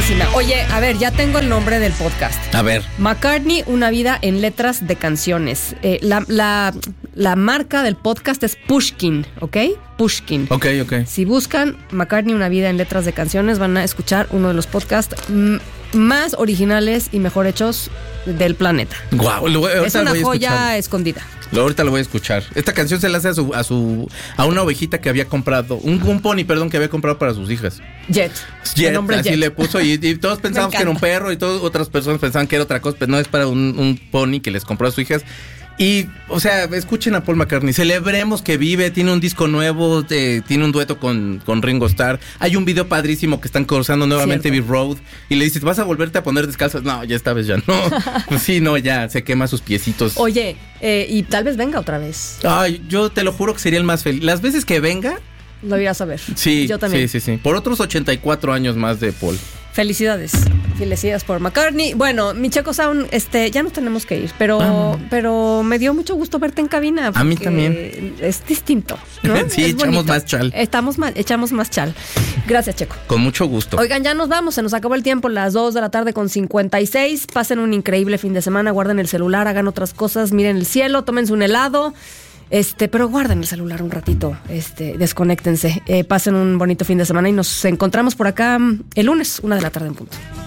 buenísima. Oye, a ver, ya tengo el nombre del podcast. A ver. McCartney, una vida en letras de canciones. La marca del podcast es Pushkin, ¿ok? Pushkin. Ok. Si buscan McCartney, una vida en letras de canciones, van a escuchar uno de los podcasts más originales y mejor hechos del planeta. Guau, es una joya escondida. Ahorita lo voy a escuchar. Esta canción se la hace a una ovejita que había comprado, un pony, perdón, que había comprado para sus hijas. Jet. El nombre así Jet. Le puso y todos pensamos que era un perro y otras personas pensaban que era otra cosa, pero no, es para un pony que les compró a sus hijas. Y, o sea, escuchen a Paul McCartney, celebremos que vive, tiene un disco nuevo, tiene un dueto con Ringo Starr. Hay un video padrísimo que están cruzando nuevamente Abbey Road y le dices, ¿vas a volverte a poner descalzas? No, ya esta vez ya no. Pues sí, no, ya se quema sus piecitos. Oye, y tal vez venga otra vez. Ay, yo te lo juro que sería el más feliz. Las veces que venga... Lo irás a ver. Sí, yo también. Sí. Por otros 84 años más de Paul. Felicidades por McCartney. Bueno, mi Checo Sound, ya nos tenemos que ir, pero me dio mucho gusto verte en cabina. A mí también. Es distinto, ¿no? Sí, es echamos más chal. Echamos más chal. Gracias, Checo. Con mucho gusto. Oigan, ya nos vamos, se nos acabó el tiempo, las 2 de la tarde con 56. Pasen un increíble fin de semana, guarden el celular, hagan otras cosas, miren el cielo, tómense un helado. Pero guarden el celular un ratito, desconéctense, pasen un bonito fin de semana y nos encontramos por acá el lunes, 1 de la tarde en punto.